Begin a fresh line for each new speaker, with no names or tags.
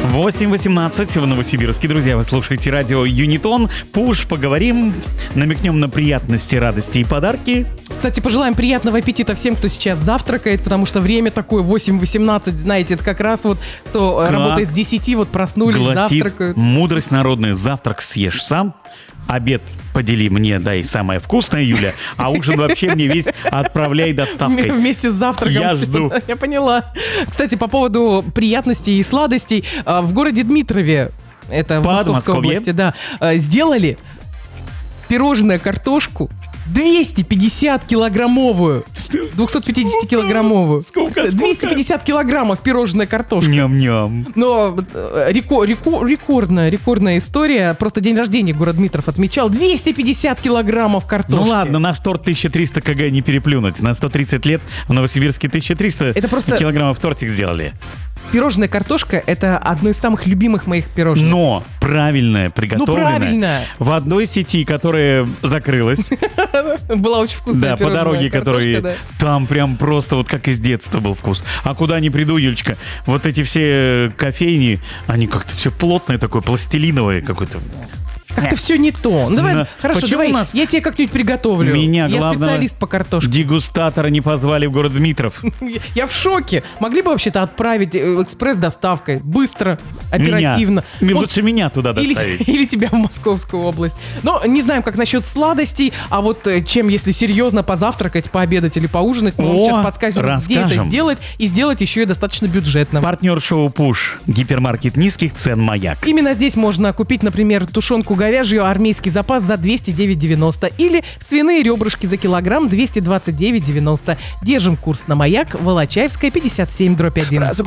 8:18 в Новосибирске. Друзья, вы слушаете радио Юнитон. Пуш, поговорим, намекнем на приятности, радости и подарки.
Кстати, пожелаем приятного аппетита всем, кто сейчас завтракает, потому что время такое 8:18, знаете, это как раз вот кто работает с 10, вот проснулись,
гласит
завтракают.
мудрость народная: завтрак съешь сам, обед подели мне, дай самое вкусное, Юля, а ужин вообще мне весь отправляй доставкой.
Вместе с завтраком.
Я жду.
Я поняла. Кстати, по поводу приятностей и сладостей, в городе Дмитрове, это в Московской области, да, сделали пирожное картошку 250-килограммовую. 250-килограммовую.
Сколько?
250 килограммов пирожная картошка.
Ням-ням.
Но рекордная история. Просто день рождения город Дмитров отмечал. 250 килограммов картошки.
Ну ладно, наш торт 1300 кг не переплюнуть. На 130 лет в Новосибирске 1300
Это просто
килограммов тортик сделали.
Пирожная картошка — это одно из самых любимых моих пирожных.
Но правильное, приготовленное.
Ну, правильно.
В одной сети, которая закрылась.
Была очень вкусная
Да, по
пирожная
дороге,
картошка,
которые...
да.
Там прям просто вот как из детства был вкус. А куда ни приду, Юлечка, вот эти все кофейни, они как-то все плотное такое, пластилиновое какое-то.
Как-то все не то. Ну, давай,
Да.
хорошо,
Почему
давай,
нас-
я тебе как-нибудь приготовлю.
Меня,
Я
главного
специалист по картошке.
дегустатора не позвали в город Дмитров.
Я в шоке. Могли бы вообще-то отправить экспресс-доставкой. Быстро, оперативно. Вот.
Лучше меня туда доставить.
Или тебя в Московскую область. Но не знаем, как насчет сладостей, а вот чем, если серьезно позавтракать, пообедать или поужинать, мы вам
О,
сейчас подскажем, где это
расскажем.
сделать, и сделать еще и достаточно бюджетно.
Партнер шоу «Пуш». Гипермаркет низких цен «Маяк».
Именно здесь можно купить, например, тушенку говяжью «Армейский запас» за 209,90 или свиные ребрышки за килограмм 229,90. Держим курс на «Маяк», Волочаевская, 57/1.